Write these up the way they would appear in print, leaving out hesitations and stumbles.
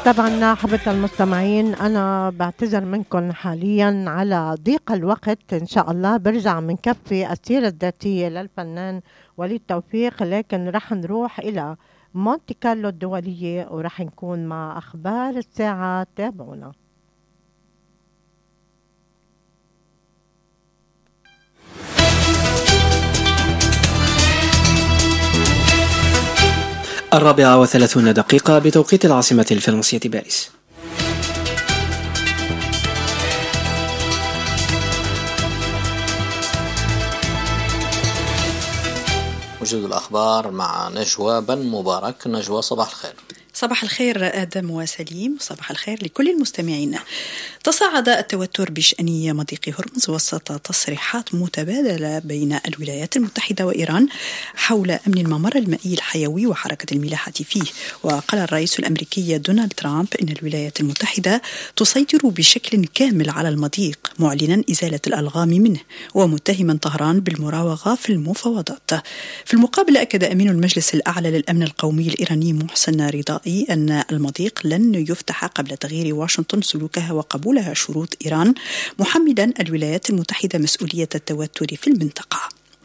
طبعا حبة المستمعين، أنا بعتذر منكم حاليا على ضيق الوقت. إن شاء الله برجع منكفي السيرة الذاتية للفنان وليد توفيق، لكن رح نروح إلى مونتي كارلو الدولية ورح نكون مع أخبار الساعة. تابعونا. الرابعة وثلاثون دقيقة بتوقيت العاصمة الفرنسية باريس. وجود الأخبار مع نجوى بن مبارك. نجوى، صباح الخير. صباح الخير آدم وسليم، صباح الخير لكل المستمعين. تصاعد التوتر بشأن مضيق هرمز وسط تصريحات متبادلة بين الولايات المتحدة وإيران حول أمن الممر المائي الحيوي وحركة الملاحة فيه. وقال الرئيس الأمريكي دونالد ترامب إن الولايات المتحدة تسيطر بشكل كامل على المضيق، معلنا إزالة الألغام منه ومتهما طهران بالمراوغة في المفاوضات. في المقابل أكد أمين المجلس الأعلى للأمن القومي الإيراني محسن رضائي أن المضيق لن يفتح قبل تغيير واشنطن سلوكها وقبولها شروط إيران، محملا الولايات المتحدة مسؤولية التوتر في المنطقة.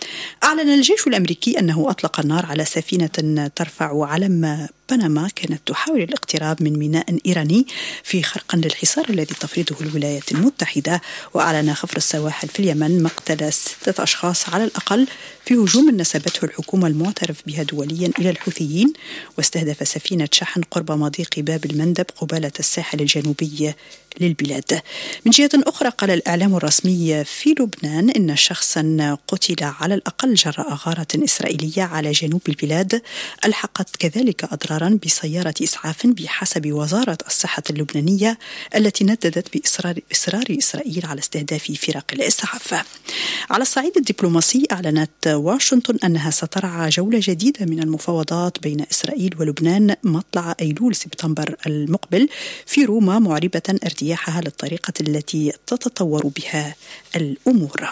أعلن الجيش الأمريكي أنه أطلق النار على سفينة ترفع علم بنما كانت تحاول الاقتراب من ميناء إيراني في خرق للحصار الذي تفرضه الولايات المتحدة. وأعلن خفر السواحل في اليمن مقتل 6 أشخاص على الأقل في هجوم نسبته الحكومة المعترف بها دوليا إلى الحوثيين، واستهدف سفينة شحن قرب مضيق باب المندب قبالة الساحل الجنوبي للبلاد. من جهة أخرى، قال الإعلام الرسمي في لبنان إن شخصا قتل على الأقل جراء غارة إسرائيلية على جنوب البلاد ألحقت كذلك أضرارا بسيارة إسعاف بحسب وزارة الصحة اللبنانية، التي نددت بإصرار إسرائيل على استهداف فرق الإسعاف. على الصعيد الدبلوماسي، أعلنت واشنطن أنها سترعى جولة جديدة من المفاوضات بين إسرائيل ولبنان مطلع أيلول سبتمبر المقبل في روما، معربة ارتياحها للطريقة التي تتطور بها الأمور.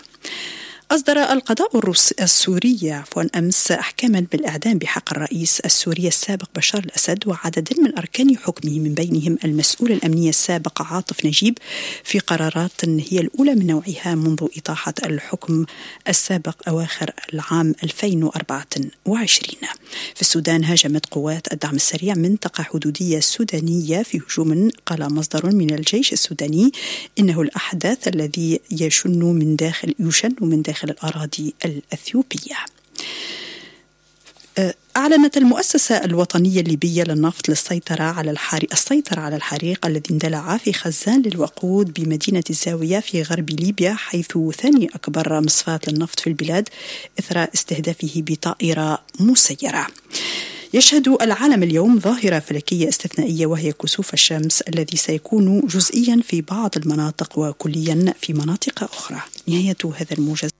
أصدر القضاء السوري أمس أحكاما بالإعدام بحق الرئيس السوري السابق بشار الأسد وعدد من أركان حكمه، من بينهم المسؤول الأمني السابق عاطف نجيب، في قرارات هي الأولى من نوعها منذ إطاحة الحكم السابق أواخر العام 2024. في السودان، هاجمت قوات الدعم السريع منطقة حدودية سودانية في هجوم قال مصدر من الجيش السوداني إنه الأحداث الذي يشن من داخل الأراضي الأثيوبية. أعلنت المؤسسة الوطنية الليبية للنفط السيطرة على الحريق الذي اندلع في خزان للوقود بمدينة الزاوية في غرب ليبيا، حيث ثاني أكبر مصفاة للنفط في البلاد إثر استهدافه بطائرة مسيرة. يشهد العالم اليوم ظاهرة فلكية استثنائية، وهي كسوف الشمس الذي سيكون جزئيا في بعض المناطق وكليا في مناطق أخرى. نهاية هذا الموجز.